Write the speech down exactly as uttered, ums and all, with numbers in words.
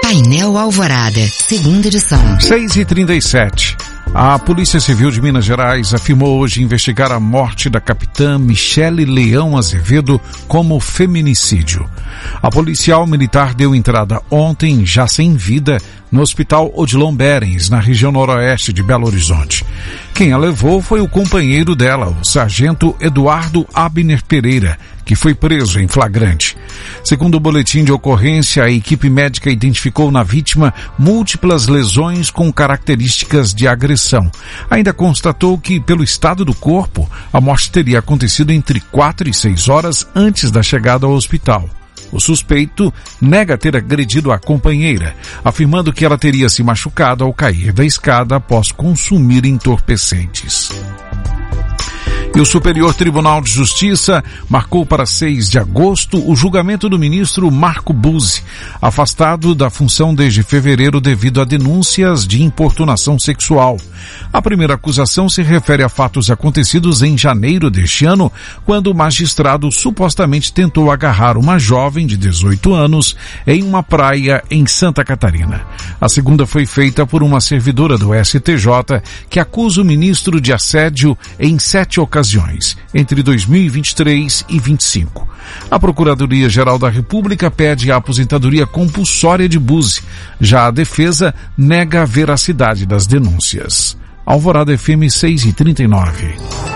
Painel Alvorada, segunda edição. seis e trinta e sete. A Polícia Civil de Minas Gerais afirmou hoje investigar a morte da capitã Michele Leão Azevedo como feminicídio. A policial militar deu entrada ontem, já sem vida, no Hospital Odilon Berens, na região noroeste de Belo Horizonte. Quem a levou foi o companheiro dela, o sargento Eduardo Abner Pereira, que foi preso em flagrante. Segundo o boletim de ocorrência, a equipe médica identificou na vítima múltiplas lesões com características de agressão. Ainda constatou que, pelo estado do corpo, a morte teria acontecido entre quatro e seis horas antes da chegada ao hospital. O suspeito nega ter agredido a companheira, afirmando que ela teria se machucado ao cair da escada após consumir entorpecentes. E o Superior Tribunal de Justiça marcou para seis de agosto o julgamento do ministro Marco Buzzi, afastado da função desde fevereiro devido a denúncias de importunação sexual. A primeira acusação se refere a fatos acontecidos em janeiro deste ano, quando o magistrado supostamente tentou agarrar uma jovem de dezoito anos em uma praia em Santa Catarina. A segunda foi feita por uma servidora do S T J que acusa o ministro de assédio em sete ocasiões, entre dois mil e vinte e três e vinte e cinco. A Procuradoria-Geral da República pede a aposentadoria compulsória de Buzzi. Já a defesa nega a veracidade das denúncias. Alvorada F M seis e trinta e nove.